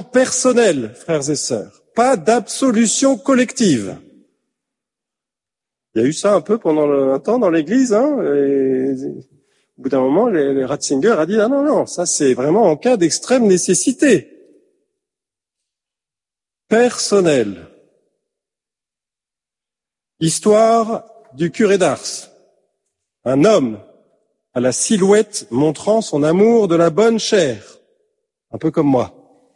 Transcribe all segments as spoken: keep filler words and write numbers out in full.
personnel, frères et sœurs, pas d'absolution collective. Il y a eu ça un peu pendant un temps dans l'Église, hein, et au bout d'un moment, les, les Ratzinger a dit « Ah non, non, ça c'est vraiment en cas d'extrême nécessité. » Personnel. Histoire du curé d'Ars. Un homme à la silhouette montrant son amour de la bonne chair, un peu comme moi,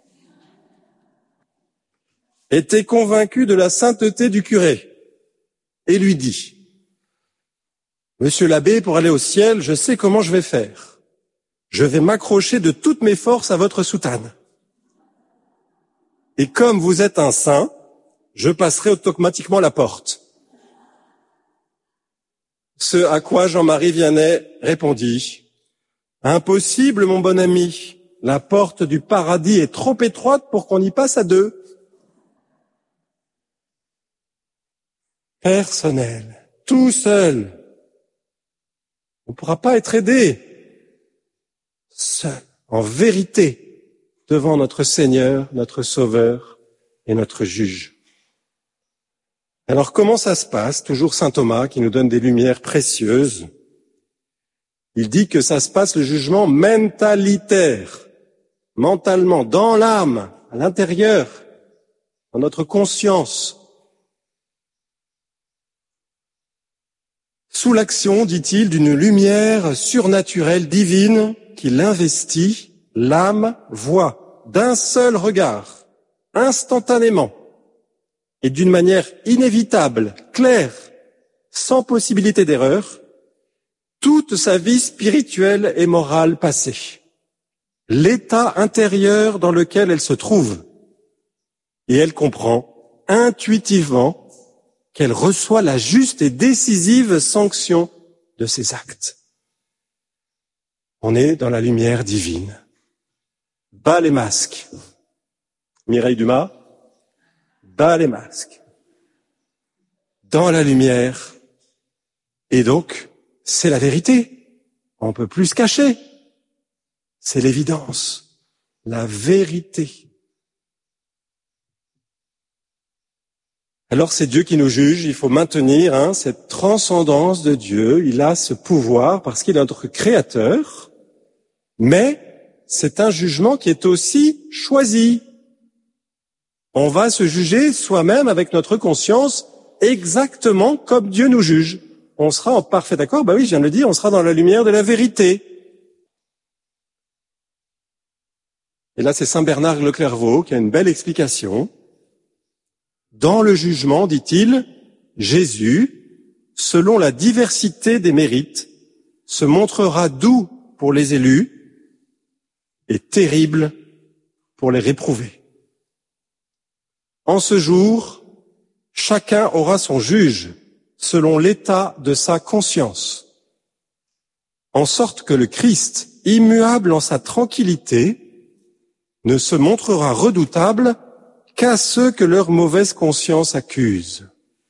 était convaincu de la sainteté du curé et lui dit « Monsieur l'abbé, pour aller au ciel, je sais comment je vais faire. Je vais m'accrocher de toutes mes forces à votre soutane. Et comme vous êtes un saint, je passerai automatiquement la porte. » Ce à quoi Jean-Marie Vianney répondit « Impossible, mon bon ami, la porte du paradis est trop étroite pour qu'on y passe à deux. » Personnel, tout seul. On ne pourra pas être aidé. Seul, en vérité, devant notre Seigneur, notre Sauveur et notre Juge. Alors comment ça se passe? Toujours saint Thomas qui nous donne des lumières précieuses. Il dit que ça se passe le jugement mentalitaire, mentalement, dans l'âme, à l'intérieur, dans notre conscience. Sous l'action, dit-il, d'une lumière surnaturelle divine qui l'investit, l'âme voit d'un seul regard, instantanément, et d'une manière inévitable, claire, sans possibilité d'erreur, toute sa vie spirituelle et morale passée, l'état intérieur dans lequel elle se trouve, et elle comprend intuitivement qu'elle reçoit la juste et décisive sanction de ses actes. On est dans la lumière divine. Bas les masques. Mireille Dumas, bas les masques. Dans la lumière. Et donc, c'est la vérité. On peut plus se cacher. C'est l'évidence. La vérité. Alors c'est Dieu qui nous juge, il faut maintenir hein, cette transcendance de Dieu, il a ce pouvoir parce qu'il est notre créateur, mais c'est un jugement qui est aussi choisi. On va se juger soi-même avec notre conscience exactement comme Dieu nous juge. On sera en parfait accord, bah oui, je viens de le dire, on sera dans la lumière de la vérité. Et là c'est saint Bernard le Clairvaux qui a une belle explication. Dans le jugement, dit-il, Jésus, selon la diversité des mérites, se montrera doux pour les élus et terrible pour les réprouvés. En ce jour, chacun aura son juge selon l'état de sa conscience, en sorte que le Christ, immuable en sa tranquillité, ne se montrera redoutable qu'à ceux que leur mauvaise conscience accuse.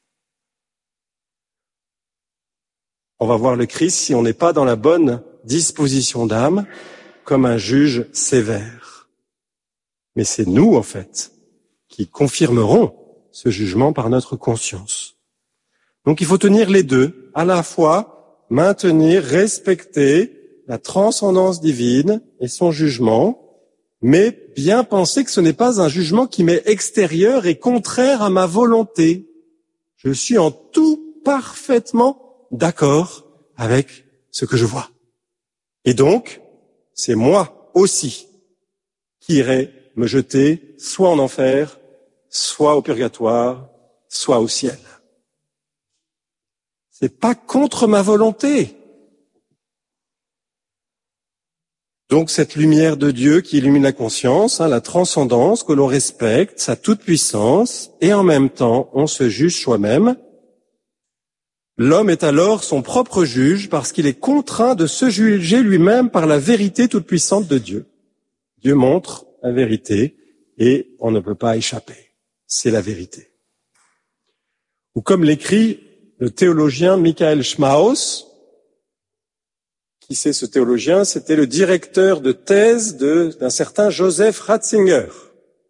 On va voir le Christ, si on n'est pas dans la bonne disposition d'âme, comme un juge sévère. Mais c'est nous, en fait, qui confirmerons ce jugement par notre conscience. Donc il faut tenir les deux, à la fois maintenir, respecter la transcendance divine et son jugement, mais bien penser que ce n'est pas un jugement qui m'est extérieur et contraire à ma volonté. Je suis en tout parfaitement d'accord avec ce que je vois. Et donc, c'est moi aussi qui irai me jeter soit en enfer, soit au purgatoire, soit au ciel. C'est pas contre ma volonté. Donc cette lumière de Dieu qui illumine la conscience, hein, la transcendance, que l'on respecte, sa toute-puissance, et en même temps on se juge soi-même. L'homme est alors son propre juge parce qu'il est contraint de se juger lui-même par la vérité toute-puissante de Dieu. Dieu montre la vérité et on ne peut pas échapper. C'est la vérité. Ou comme l'écrit le théologien Michael Schmaus, qui c'est ce théologien? C'était le directeur de thèse de, d'un certain Joseph Ratzinger.